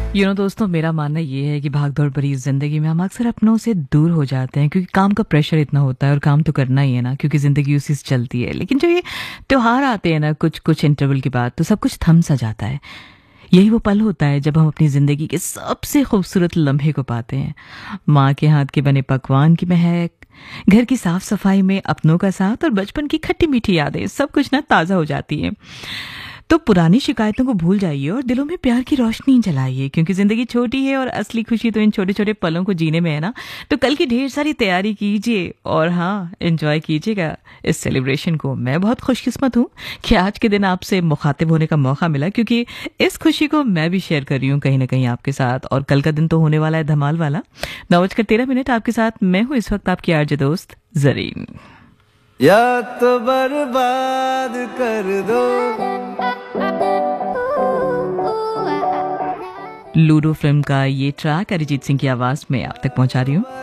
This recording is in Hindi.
दोस्तों, मेरा मानना ये है कि भाग-दौड़ भरी ज़िंदगी में हम अक्सर अपनों से दूर हो जाते हैं क्योंकि काम का प्रेशर इतना होता है और काम तो करना ही है ना, क्योंकि ज़िंदगी उसी से चलती है। लेकिन जो ये त्योहार आते हैं ना कुछ इंटरवल के बाद, तो सब कुछ थम सा जाता है। यही वो पल होता है जब हम अपनी ज़िंदगी के सबसे खूबसूरत लम्हे को पाते हैं। माँ के हाथ के बने पकवान की महक, घर की साफ सफाई में अपनों का साथ और बचपन की खट्टी मीठी यादें, सब कुछ ना ताज़ा हो जाती है। तो पुरानी शिकायतों को भूल जाइए और दिलों में प्यार की रोशनी जलाइए, क्योंकि जिंदगी छोटी है और असली खुशी तो इन छोटे छोटे पलों को जीने में है ना। तो कल की ढेर सारी तैयारी कीजिए और हाँ, एंजॉय कीजिएगा इस सेलिब्रेशन को। मैं बहुत खुशकिस्मत हूँ कि आज के दिन आपसे मुखातिब होने का मौका मिला, क्योंकि इस खुशी को मैं भी शेयर कर रही हूँ कहीं ना कहीं आपके साथ। और कल का दिन तो होने वाला है धमाल वाला। 9:13 आपके साथ मैं हूँ इस वक्त आपकी आरजे दोस्त जरीन। या तो बर्बाद कर दो। लूडो फिल्म का ये ट्रैक अरिजीत सिंह की आवाज में आप तक पहुंचा रही हूँ।